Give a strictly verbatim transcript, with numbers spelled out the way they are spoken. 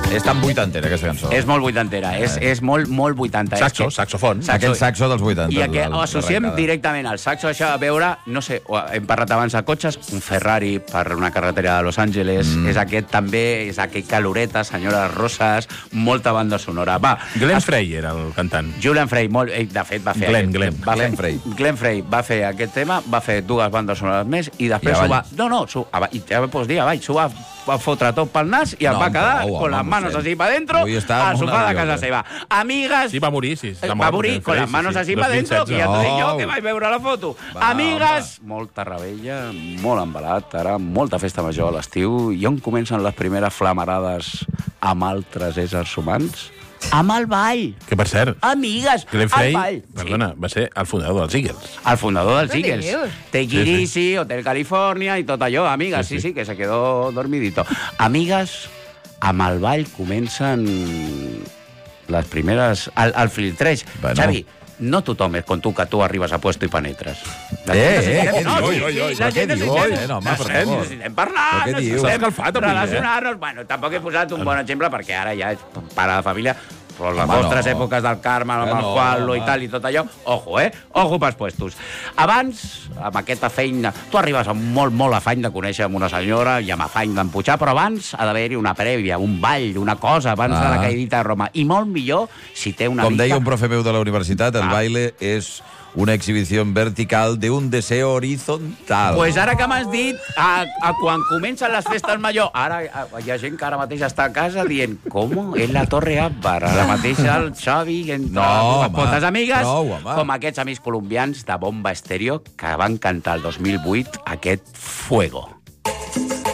És tan vuitantera, aquesta cançó. És molt vuitantera, és, és molt, molt vuitanta. Saxo, és que... saxofon. Saxo. Aquell saxo dels vuitanta. I que ho associem directament al saxo, això a veure, no sé, hem parlat abans de cotxes, un Ferrari per una carretera de Los Angeles, mm. és aquest també, és aquell caloreta, senyores roses, molta banda sonora. Va, Glenn es... Frey era el cantant. Julian Frey, molt, ell, de fet, va fer... Glenn, aquest, Glenn. Va Glenn fer, Frey. Glenn Frey va fer aquest tema, va fer dues bandes sonores més, i després I s'ho va... No, no, s'ho... I ja pots dir, avall, s'ho va, va fotre tot pel nas i No, em va quedar prou, con home, las manos vostè. así para dentro Avui està al molt sofà de casa nerviós, eh? seva. Amigues... Sí, va morir, sí. Va morir con las manos así para dentro, que ja t'ho dic jo, que vaig veure la foto. Va, Amigues, molta rebella, molt embalat, ara molta festa major a l'estiu, i on comencen les primeres flamarades amb altres éssers humans? Amb el ball. Que, per cert, Amigues, Glenn el Frey, ball. perdona, va ser el fundador dels Eagles. El fundador dels No Eagles. dius. Take Sí, it sí. easy, Hotel California i tot allò. Amigues, Sí, sí, sí. sí, que se quedó dormidito. Amigues, amb el ball comencen les primeres... El, el filtreig. Bueno. Xavi, no tothom és com tu, que tu arribes a puesto i penetres. La Eh, gent eh, necessita- què no, dius? sí, Oi, oi, oi, sí, la què gent dius? necessita- Eh, no, home, per necessitem- favor. necessitem parlar, Però què dius? S'ha escalfat avui, eh? relacionar-nos. Bueno, tampoc he posat un bon exemple, perquè ara ja és pare de família, però les Home, vostres no. èpoques del Carme, amb Que el no, Juanlo i home. tal i tot allò, ojo, eh? Ojo pels puestos. Abans, amb aquesta feina, tu arribes amb molt, molt afany de conèixer amb una senyora i amb afany d'empujar, però abans ha d'haver-hi una prèvia, un ball, una cosa, abans Ah. de la caïdita de Roma. I molt millor si té una Com mica... deia un profe meu de la universitat, el Ah. baile és una exhibició vertical de un deseo horizontal. Pues ara que m'has dit, a, a quan comencen les festes major, ara a, hi ha gent que ara mateix està a casa dient com és la Torre Àmbar, ara mateix el Xavi entre No, les home, potes amigues, prou, home. com aquests amics colombians de Bomba Estéreo que van cantar el dos mil vuit aquest Fuego.